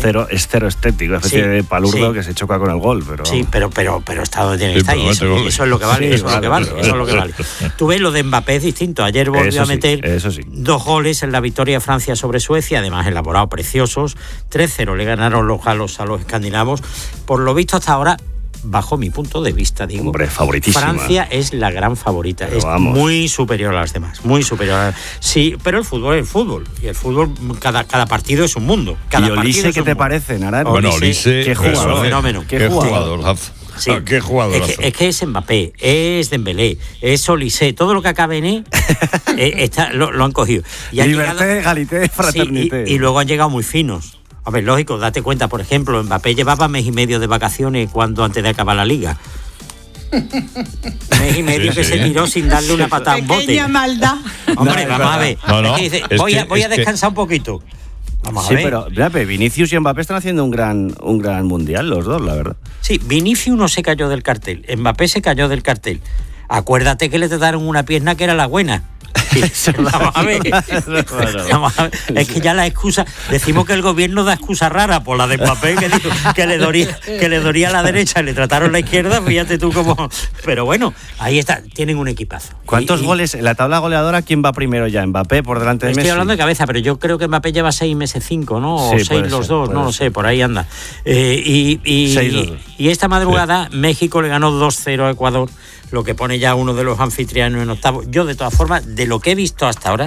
cero estético, especie de palurdo que se choca con el gol. Pero... Sí, pero está donde tiene que estar. Y eso es lo que vale, eso es lo que vale. Tú ves, lo de Mbappé es distinto. Ayer volvió a meter 2 goles en la victoria de Francia sobre Suecia, además elaborados, preciosos. 3-0 le ganaron a los escandinavos. Por lo visto hasta ahora, bajo mi punto de vista, digo, hombre, favoritísima. Francia es la gran favorita, pero es muy superior a las demás, muy superior. Sí, pero el fútbol es el fútbol, y el fútbol, cada partido es un mundo. ¿Y Olise qué te parece, Naran? Bueno, Olise, qué jugador, fenómeno. Qué jugador. Sí. ¿Qué jugador? Es que es Mbappé, es Dembélé, es Olise, todo lo que acabe en lo han cogido. Liberté, Galité, Fraternité. Y luego han llegado muy finos. A ver, lógico, date cuenta, por ejemplo, Mbappé llevaba 1 mes y medio de vacaciones antes de acabar la liga. 1 mes y medio que se tiró sin darle una patada a un bote. Pequeña maldad. Hombre, vamos a ver. No, es que dice, voy a descansar un poquito. Vamos a ver. Pero Vinicius y Mbappé están haciendo un gran mundial, los dos, la verdad. Sí, Vinicius no se cayó del cartel, Mbappé se cayó del cartel. Acuérdate que le trataron una pierna que era la buena. Vamos a ver. Es que ya la excusa, decimos que el gobierno da excusa rara por la de Mbappé, que le dolía la derecha y le trataron la izquierda, fíjate tú cómo. Pero bueno, ahí está, tienen un equipazo. ¿Cuántos goles en la tabla goleadora? ¿Quién va primero ya? ¿Mbappé por delante de Messi? Estoy hablando de cabeza, pero yo creo que Mbappé lleva 6 meses 5, ¿no? O 6 los dos, no lo sé, por ahí anda. Y esta madrugada México le ganó 2-0 a Ecuador, lo que pone ya uno de los anfitriones en octavos. Yo, de todas formas, de lo que he visto hasta ahora,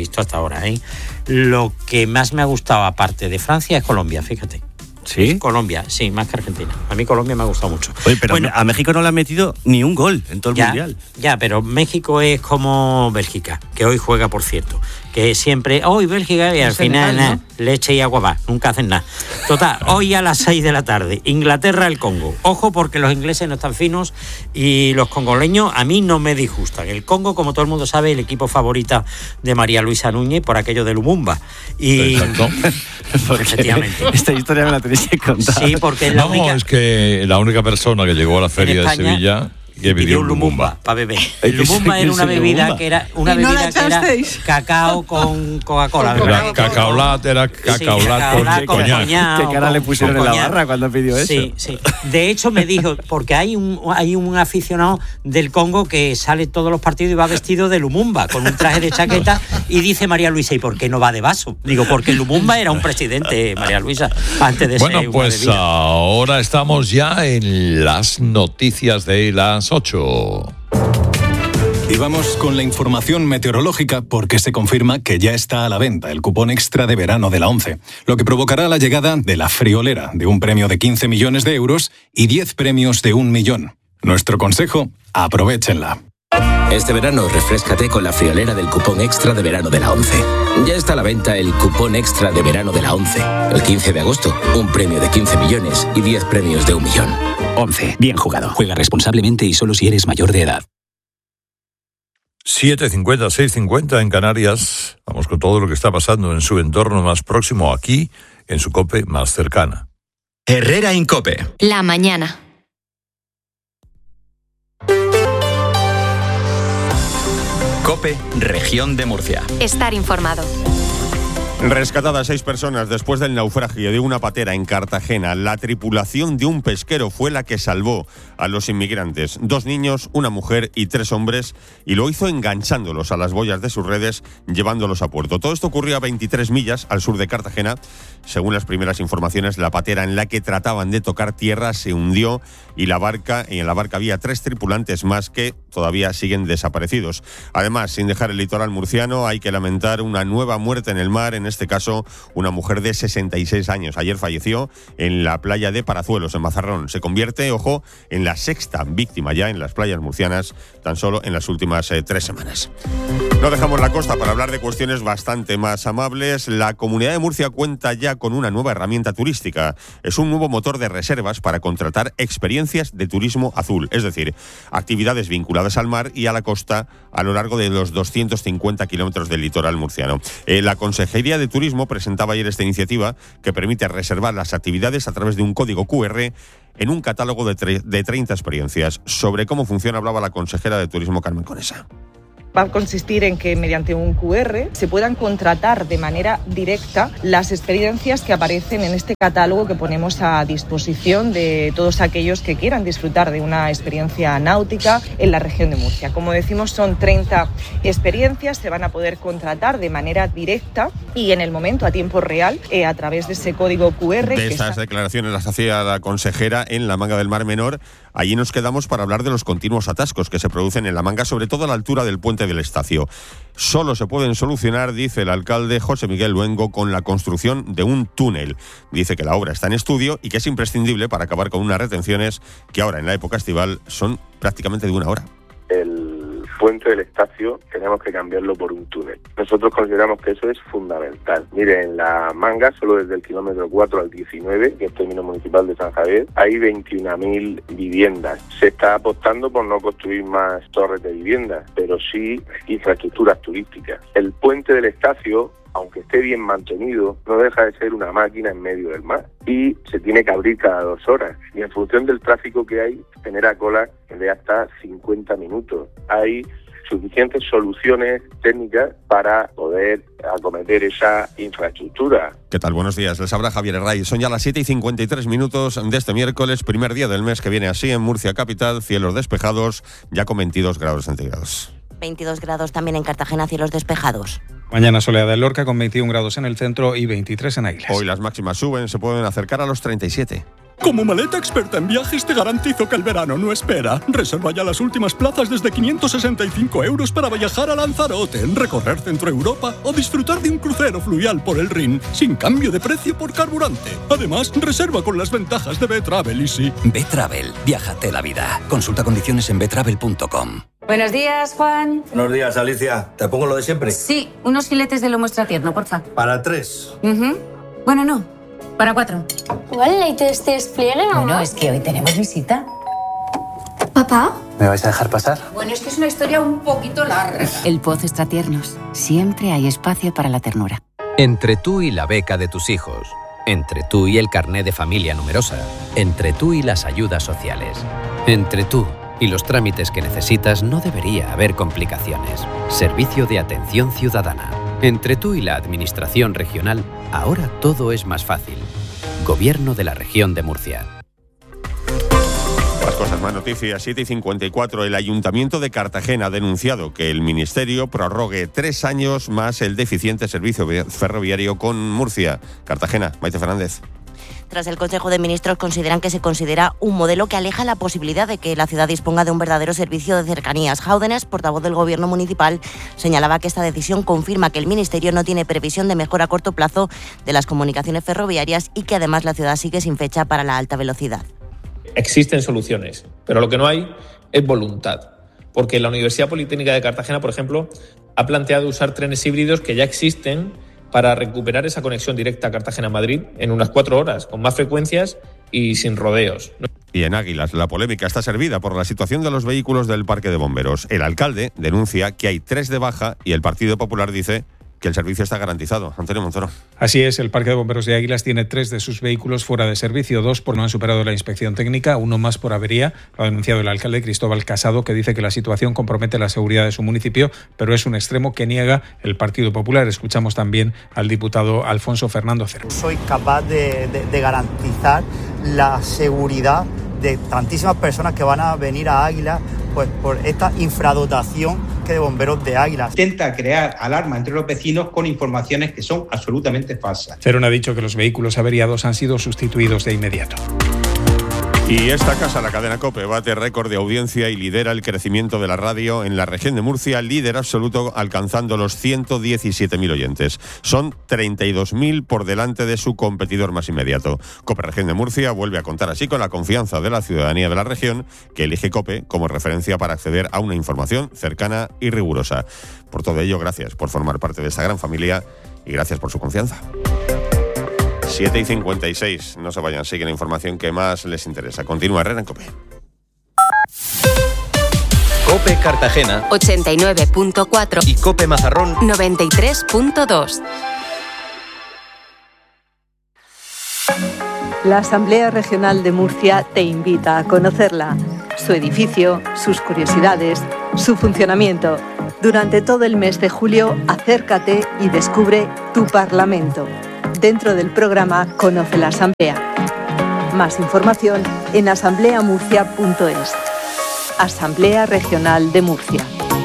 lo que más me ha gustado, aparte de Francia, es Colombia, fíjate. ¿Sí? Colombia, sí, más que Argentina. A mí Colombia me ha gustado mucho. Oye, pero a México no le han metido ni un gol en todo el Mundial. Ya, pero México es como Bélgica, que hoy juega, por cierto, que siempre, hoy Bélgica, y al final nada, leche y agua va, nunca hacen nada. Total, hoy a las 6 de la tarde, Inglaterra, el Congo. Ojo, porque los ingleses no están finos y los congoleños a mí no me disgustan. El Congo, como todo el mundo sabe, el equipo favorita de María Luisa Núñez por aquello de Lumumba. Y efectivamente. Esta historia me la tenéis que contar. Sí, porque es que la única persona que llegó a la feria de Sevilla que pidió un Lumumba para beber. El Lumumba era una bebida que era cacao con Coca-Cola. Cacaolat con coñac. ¿Qué cara le pusieron en la barra cuando pidió eso? Sí. De hecho me dijo, porque hay un aficionado del Congo que sale todos los partidos y va vestido de Lumumba, con un traje de chaqueta, y dice María Luisa, ¿y por qué no va de vaso? Digo, porque Lumumba era un presidente, María Luisa, antes de ser una bebida. Ahora estamos ya en las noticias de las 8. Y vamos con la información meteorológica porque se confirma que ya está a la venta el cupón extra de verano de la ONCE, lo que provocará la llegada de la friolera de un premio de 15 millones de euros y 10 premios de 1 millón. Nuestro consejo, aprovéchenla. Este verano refréscate con la friolera del cupón extra de verano de la ONCE. Ya está a la venta el cupón extra de verano de la ONCE. El 15 de agosto, un premio de 15 millones y 10 premios de 1 millón. ONCE, bien jugado. Juega responsablemente y solo si eres mayor de edad. 7:50, 6:50 en Canarias. Vamos con todo lo que está pasando en su entorno más próximo, aquí, en su COPE más cercana. Herrera Incope. La mañana. COPE, Región de Murcia. Estar informado. Rescatadas 6 personas después del naufragio de una patera en Cartagena. La tripulación de un pesquero fue la que salvó a los inmigrantes. 2 niños, una mujer y 3 hombres, y lo hizo enganchándolos a las boyas de sus redes, llevándolos a puerto. Todo esto ocurrió a 23 millas al sur de Cartagena. Según las primeras informaciones, la patera en la que trataban de tocar tierra se hundió y en la barca había 3 tripulantes más que todavía siguen desaparecidos. Además, sin dejar el litoral murciano, hay que lamentar una nueva muerte en el mar, en este caso una mujer de 66 años. Ayer falleció en la playa de Parazuelos, en Mazarrón. Se convierte, ojo, en la 6ª víctima ya en las playas murcianas, tan solo en las últimas 3 semanas. No dejamos la costa para hablar de cuestiones bastante más amables. La Comunidad de Murcia cuenta ya con una nueva herramienta turística. Es un nuevo motor de reservas para contratar experiencias de turismo azul, es decir, actividades vinculadas al mar y a la costa a lo largo de los 250 kilómetros del litoral murciano. La Consejería de Turismo presentaba ayer esta iniciativa que permite reservar las actividades a través de un código QR en un catálogo de 30 experiencias. Sobre cómo funciona hablaba la consejera de Turismo, Carmen Conesa. va a consistir en que mediante un QR se puedan contratar de manera directa las experiencias que aparecen en este catálogo que ponemos a disposición de todos aquellos que quieran disfrutar de una experiencia náutica en la región de Murcia. Como decimos, son 30 experiencias, se van a poder contratar de manera directa y en el momento, a tiempo real, a través de ese código QR. De estas declaraciones las hacía la consejera en la Manga del Mar Menor. Allí nos quedamos para hablar de los continuos atascos que se producen en la Manga, sobre todo a la altura del puente del Estacio. Solo se pueden solucionar, dice el alcalde José Miguel Luengo, con la construcción de un túnel. Dice que la obra está en estudio y que es imprescindible para acabar con unas retenciones que ahora, en la época estival, son prácticamente de 1 hora. El puente del Estacio tenemos que cambiarlo por un túnel. Nosotros consideramos que eso es fundamental. Mire, en la Manga, solo desde el kilómetro 4 al 19, que es término municipal de San Javier, hay 21.000 viviendas. Se está apostando por no construir más torres de viviendas, pero sí infraestructuras turísticas. El puente del Estacio, aunque esté bien mantenido, no deja de ser una máquina en medio del mar y se tiene que abrir cada 2 horas. Y en función del tráfico que hay, genera colas de hasta 50 minutos. Hay suficientes soluciones técnicas para poder acometer esa infraestructura. ¿Qué tal? Buenos días. Les habla Javier Herray. Son ya las 7:53 de este miércoles, primer día del mes que viene así en Murcia capital, cielos despejados, ya con 22 grados centígrados. 22 grados también en Cartagena, cielos despejados. Mañana soleada en Lorca con 21 grados en el centro y 23 en Águilas. Hoy las máximas suben, se pueden acercar a los 37. Como maleta experta en viajes te garantizo que el verano no espera. Reserva ya las últimas plazas desde 565 € para viajar a Lanzarote, recorrer Centro Europa o disfrutar de un crucero fluvial por el Rin, sin cambio de precio por carburante. Además, reserva con las ventajas de B-Travel Easy. B-Travel, viájate la vida. Consulta condiciones en betravel.com. Buenos días, Juan. Buenos días, Alicia. ¿Te pongo lo de siempre? Sí, unos filetes de lomo extratierno, porfa. ¿Para 3? Bueno, no. Para 4. Vale, ¿y te despliegue, mamá? Bueno, es que hoy tenemos visita. ¿Papá? ¿Me vais a dejar pasar? Bueno, es que es una historia un poquito larga. El Pozo Extratiernos. Siempre hay espacio para la ternura. Entre tú y la beca de tus hijos. Entre tú y el carné de familia numerosa. Entre tú y las ayudas sociales. Entre tú y los trámites que necesitas no debería haber complicaciones. Servicio de Atención Ciudadana. Entre tú y la Administración Regional, ahora todo es más fácil. Gobierno de la Región de Murcia. Más cosas, más noticias. 7:54. El Ayuntamiento de Cartagena ha denunciado que el Ministerio prorrogue 3 años más el deficiente servicio ferroviario con Murcia. Cartagena, Maite Fernández. Tras el Consejo de Ministros consideran que se considera un modelo que aleja la posibilidad de que la ciudad disponga de un verdadero servicio de cercanías. Jáudenes, portavoz del Gobierno municipal, señalaba que esta decisión confirma que el Ministerio no tiene previsión de mejora a corto plazo de las comunicaciones ferroviarias y que además la ciudad sigue sin fecha para la alta velocidad. Existen soluciones, pero lo que no hay es voluntad. Porque la Universidad Politécnica de Cartagena, por ejemplo, ha planteado usar trenes híbridos que ya existen para recuperar esa conexión directa Cartagena-Madrid en unas 4 horas, con más frecuencias y sin rodeos. Y en Águilas, la polémica está servida por la situación de los vehículos del Parque de Bomberos. El alcalde denuncia que hay 3 de baja y el Partido Popular dice que el servicio está garantizado. Antonio Montoro. Así es, el Parque de Bomberos de Águilas tiene 3 de sus vehículos fuera de servicio, 2 por no han superado la inspección técnica, 1 más por avería. Lo ha denunciado el alcalde Cristóbal Casado, que dice que la situación compromete la seguridad de su municipio, pero es un extremo que niega el Partido Popular. Escuchamos también al diputado Alfonso Fernando Cero. Soy capaz de garantizar la seguridad de tantísimas personas que van a venir a Águilas pues por esta infradotación que de bomberos de Águilas. Intenta crear alarma entre los vecinos con informaciones que son absolutamente falsas. Cerón ha dicho que los vehículos averiados han sido sustituidos de inmediato. Y esta casa, la cadena COPE, bate récord de audiencia y lidera el crecimiento de la radio en la región de Murcia, líder absoluto, alcanzando los 117.000 oyentes. Son 32.000 por delante de su competidor más inmediato. COPE Región de Murcia vuelve a contar así con la confianza de la ciudadanía de la región, que elige COPE como referencia para acceder a una información cercana y rigurosa. Por todo ello, gracias por formar parte de esta gran familia y gracias por su confianza. 7:56. No se vayan, sigue la información que más les interesa. Continúa Herrera en COPE. COPE Cartagena 89.4 y COPE Mazarrón 93.2. La Asamblea Regional de Murcia te invita a conocerla, su edificio, sus curiosidades, su funcionamiento. Durante todo el mes de julio, acércate y descubre tu Parlamento, dentro del programa Conoce la Asamblea. Más información en asambleamurcia.es. Asamblea Regional de Murcia.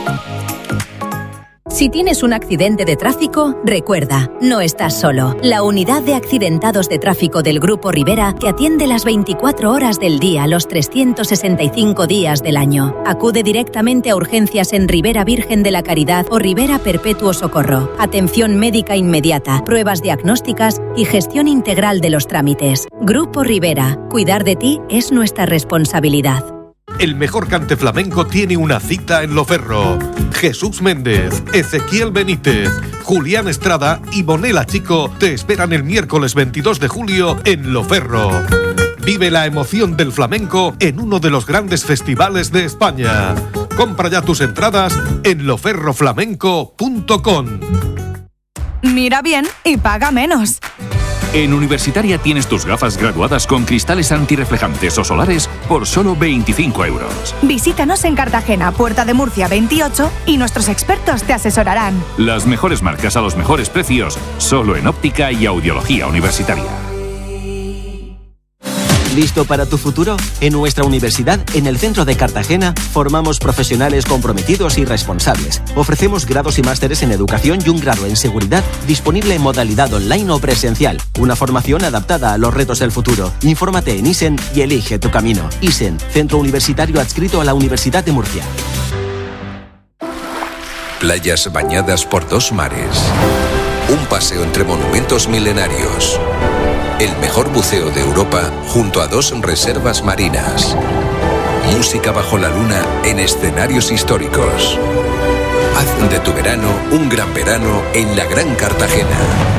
Si tienes un accidente de tráfico, recuerda, no estás solo. La unidad de accidentados de tráfico del Grupo Rivera te atiende las 24 horas del día, los 365 días del año. Acude directamente a urgencias en Rivera Virgen de la Caridad o Rivera Perpetuo Socorro. Atención médica inmediata, pruebas diagnósticas y gestión integral de los trámites. Grupo Rivera, cuidar de ti es nuestra responsabilidad. El mejor cante flamenco tiene una cita en Loferro. Jesús Méndez, Ezequiel Benítez, Julián Estrada y Bonela Chico te esperan el miércoles 22 de julio en Loferro. Vive la emoción del flamenco en uno de los grandes festivales de España. Compra ya tus entradas en loferroflamenco.com. Mira bien y paga menos. En Universitaria tienes tus gafas graduadas con cristales antirreflejantes o solares por solo 25 euros. Visítanos en Cartagena, Puerta de Murcia 28 y nuestros expertos te asesorarán. Las mejores marcas a los mejores precios, solo en óptica y audiología universitaria. ¿Listo para tu futuro? En nuestra universidad, en el centro de Cartagena, formamos profesionales comprometidos y responsables. Ofrecemos grados y másteres en educación y un grado en seguridad disponible en modalidad online o presencial. Una formación adaptada a los retos del futuro. Infórmate en ISEN y elige tu camino. ISEN, centro universitario adscrito a la Universidad de Murcia. Playas bañadas por dos mares. Un paseo entre monumentos milenarios. El mejor buceo de Europa junto a dos reservas marinas. Música bajo la luna en escenarios históricos. Haz de tu verano un gran verano en la Gran Cartagena.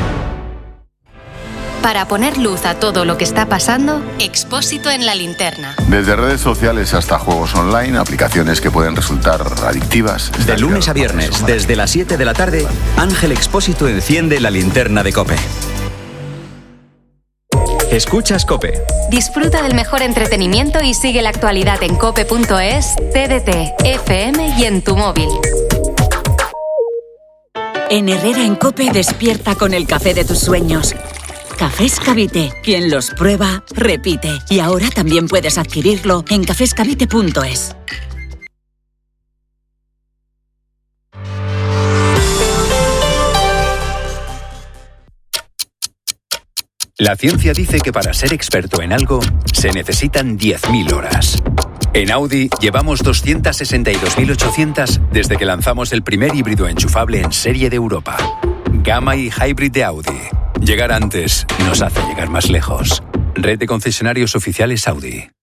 Para poner luz a todo lo que está pasando, Expósito en la linterna. Desde redes sociales hasta juegos online, aplicaciones que pueden resultar adictivas. De lunes a viernes, desde las 7 de la tarde, Ángel Expósito enciende la linterna de COPE. Escuchas COPE. Disfruta del mejor entretenimiento y sigue la actualidad en cope.es, TDT, FM y en tu móvil. En Herrera en COPE despierta con el café de tus sueños. Cafés Cavite. Quien los prueba, repite. Y ahora también puedes adquirirlo en cafescavite.es. La ciencia dice que para ser experto en algo se necesitan 10.000 horas. En Audi llevamos 262.800 desde que lanzamos el primer híbrido enchufable en serie de Europa. Gamma y Hybrid de Audi. Llegar antes nos hace llegar más lejos. Red de concesionarios oficiales Audi.